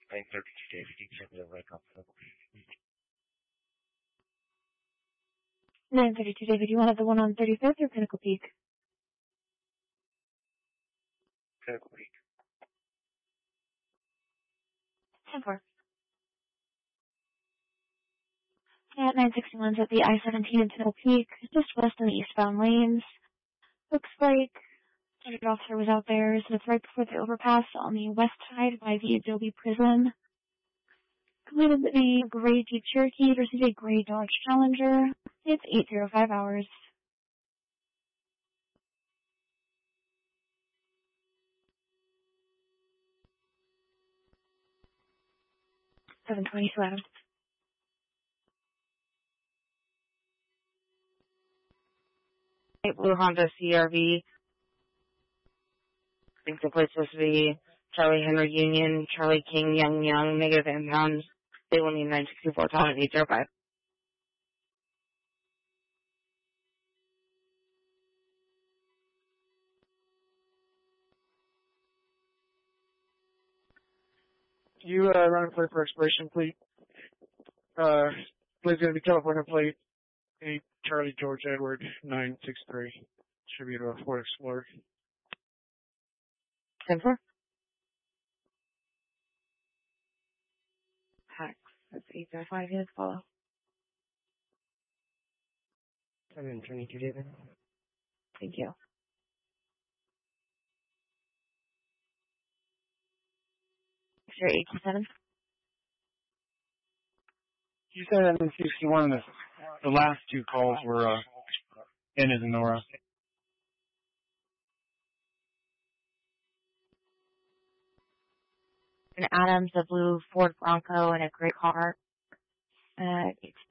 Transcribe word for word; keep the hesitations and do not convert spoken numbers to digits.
nine thirty-two, David. You can have the right comfortable. nine thirty-two, David. You wanted the one on thirty-fifth or Pinnacle Peak? Pinnacle Peak. ten four. Yeah, nine sixty-one's at the I seventeen in Pinnacle Peak, just west in the eastbound lanes. Looks like the officer was out there, so it's right before the overpass on the west side by the Adobe Prison. Completed a gray Jeep Cherokee versus a gray Dodge Challenger. It's eight oh five hours. seven twenty-seven. Blue Honda C R V. I think the place supposed to be Charlie Henry Union, Charlie King, Young Young, negative impound. They will need nine sixty-four, Tom at eight oh five. You uh, run a plate for expiration, please. Uh, please going to be California plate eight Charlie George Edward nine six three. Should be a Ford Explorer. ten four. Hex. That's eight oh five. Yes, follow. seven twenty-two, David. Thank you. Sure, eighty-seven. You said that in sixty-one, the, the last two calls were uh, N as in Nora. An Adams, a blue Ford Bronco, and a gray car. Uh, it's